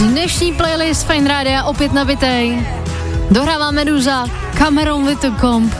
Dnešní playlist Fajn Rádia opět nabitej. Dohrává Meduza, Cameron with the Comp.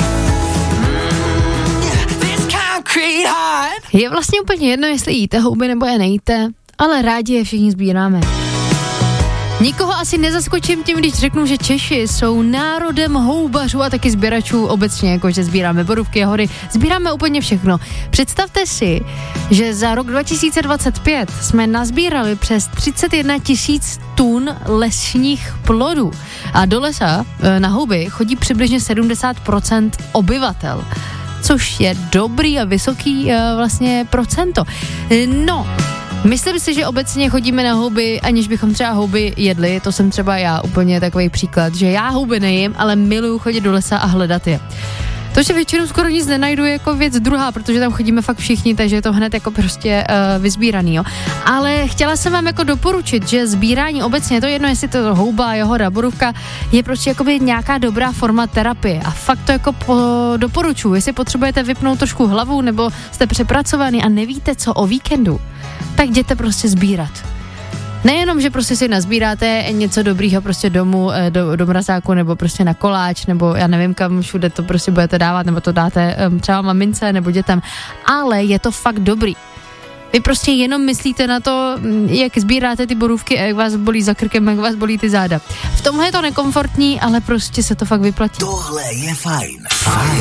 Je vlastně úplně jedno, jestli jíte houby nebo je nejíte, ale rádi je všichni sbíráme. Nikoho asi nezaskočím tím, když řeknu, že Češi jsou národem houbařů a taky sběračů obecně, jakože sbíráme borůvky, jahody, sbíráme úplně všechno. Představte si, že za rok 2025 jsme nazbírali přes 31 000 tun lesních plodů a do lesa na houby chodí přibližně 70% obyvatel, což je dobrý a vysoký vlastně procento. No, myslím si, že obecně chodíme na houby, aniž bychom třeba houby jedli, to jsem třeba já, úplně takový příklad, že já houby nejím, ale miluju chodit do lesa a hledat je. To, že většinou skoro nic nenajdu, je jako věc druhá, protože tam chodíme fakt všichni, takže je to hned jako prostě vyzbíraný, jo. Ale chtěla jsem vám jako doporučit, že sbírání obecně, to jedno, jestli to houba, jahoda, borůvka, je prostě jakoby nějaká dobrá forma terapie a fakt to jako doporučuji, jestli potřebujete vypnout trošku hlavu nebo jste přepracovaný a nevíte co o víkendu, tak jděte prostě sbírat. Nejenom, že prostě si nazbíráte něco dobrýho prostě domů, do mrazáku nebo prostě na koláč, nebo já nevím kam všude to prostě budete dávat, nebo to dáte třeba mamince nebo dětem, ale je to fakt dobrý. Vy prostě jenom myslíte na to, jak sbíráte ty borůvky a jak vás bolí za krkem, jak vás bolí ty záda. V tomhle je to nekomfortní, ale prostě se to fakt vyplatí. Tohle je fajn. Fajn